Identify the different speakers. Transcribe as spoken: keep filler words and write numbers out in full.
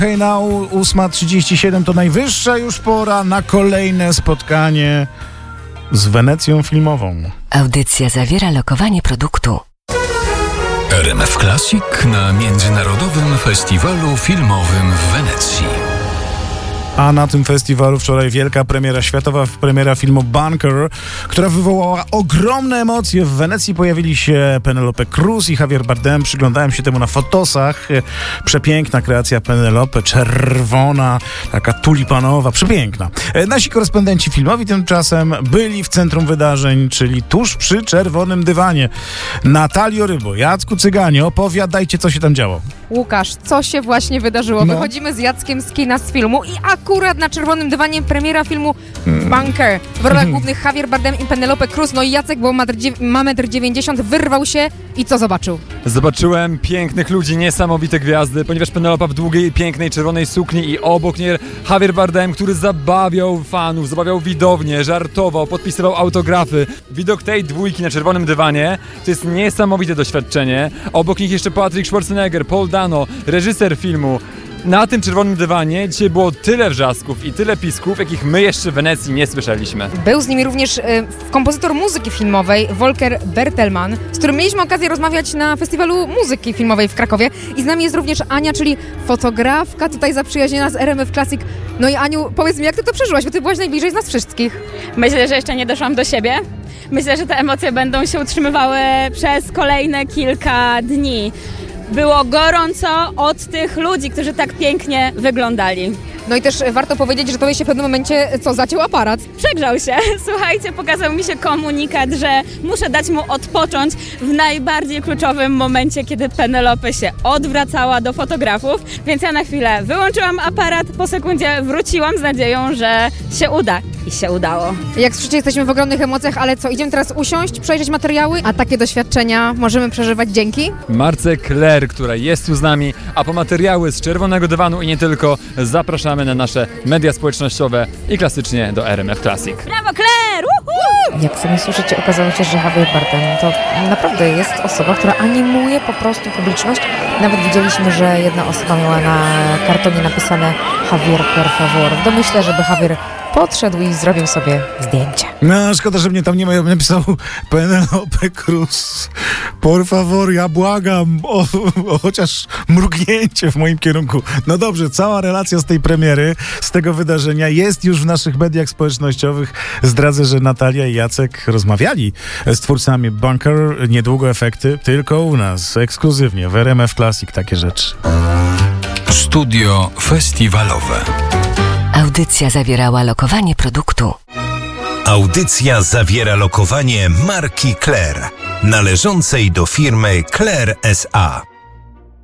Speaker 1: Hej, na ósma trzydzieści siedem to najwyższa już pora na kolejne spotkanie z Wenecją filmową.
Speaker 2: Audycja zawiera lokowanie produktu.
Speaker 3: R M F Classic na Międzynarodowym Festiwalu Filmowym w Wenecji.
Speaker 1: A na tym festiwalu wczoraj wielka premiera światowa, premiera filmu Bunker, która wywołała ogromne emocje. W Wenecji pojawili się Penelope Cruz i Javier Bardem. Przyglądałem się temu na fotosach. Przepiękna kreacja Penelope, czerwona, taka tulipanowa, przepiękna. Nasi korespondenci filmowi tymczasem byli w centrum wydarzeń, czyli tuż przy czerwonym dywanie. Natalio Rybo, Jacku Cyganie, opowiadajcie, co się tam działo.
Speaker 4: Łukasz, co się właśnie wydarzyło? No. Wychodzimy z Jackiem z kina z filmu i akurat na czerwonym dywanie premiera filmu Bunker. W rolach głównych Javier Bardem i Penelope Cruz. No i Jacek, bo ma metr dziewięćdziesiąt, wyrwał się i co zobaczył?
Speaker 5: Zobaczyłem pięknych ludzi, niesamowite gwiazdy, ponieważ Penelopa w długiej, pięknej, czerwonej sukni i obok niej Javier Bardem, który zabawiał fanów, zabawiał widownię, żartował, podpisywał autografy. Widok tej dwójki na czerwonym dywanie to jest niesamowite doświadczenie. Obok nich jeszcze Patrick Schwarzenegger, Paul Dano, reżyser filmu. Na tym czerwonym dywanie dzisiaj było tyle wrzasków i tyle pisków, jakich my jeszcze w Wenecji nie słyszeliśmy.
Speaker 4: Był z nimi również y, kompozytor muzyki filmowej Volker Bertelmann, z którym mieliśmy okazję rozmawiać na Festiwalu Muzyki Filmowej w Krakowie. I z nami jest również Ania, czyli fotografka tutaj zaprzyjaźniona z R M F Classic. No i Aniu, powiedz mi, jak ty to przeżyłaś, bo ty byłaś najbliżej z nas wszystkich.
Speaker 6: Myślę, że jeszcze nie doszłam do siebie. Myślę, że te emocje będą się utrzymywały przez kolejne kilka dni. Było gorąco od tych ludzi, którzy tak pięknie wyglądali.
Speaker 4: No i też warto powiedzieć, że tobie się w pewnym momencie, co, zaciął aparat?
Speaker 6: Przegrzał się. Słuchajcie, pokazał mi się komunikat, że muszę dać mu odpocząć w najbardziej kluczowym momencie, kiedy Penelope się odwracała do fotografów, więc ja na chwilę wyłączyłam aparat, po sekundzie wróciłam z nadzieją, że się uda. I się udało.
Speaker 4: Jak słyszycie, jesteśmy w ogromnych emocjach, ale co, idziemy teraz usiąść, przejrzeć materiały, a takie doświadczenia możemy przeżywać dzięki
Speaker 5: Marce Claire, która jest tu z nami, a po materiały z czerwonego dywanu i nie tylko zapraszamy na nasze media społecznościowe i klasycznie do R M F Classic.
Speaker 6: Brawo Claire! Uhu!
Speaker 7: Jak sami słyszycie, okazało się, że Javier Bardem to naprawdę jest osoba, która animuje po prostu publiczność. Nawet widzieliśmy, że jedna osoba miała na kartonie napisane Javier por favor. W domyśle, żeby Javier podszedł i zrobił sobie zdjęcie.
Speaker 1: No, szkoda, że mnie tam nie ma. Ja bym napisał Penelope Cruz. Por favor, ja błagam o, o chociaż mrugnięcie w moim kierunku. No dobrze, cała relacja z tej premiery, z tego wydarzenia jest już w naszych mediach społecznościowych. Zdradzę, że Natalia i Jacek rozmawiali z twórcami Bunker. Niedługo efekty, tylko u nas, ekskluzywnie w R M F Classic takie rzeczy.
Speaker 3: Studio festiwalowe.
Speaker 2: Audycja zawierała lokowanie produktu.
Speaker 8: Audycja zawiera lokowanie marki Claire, należącej do firmy Claire S A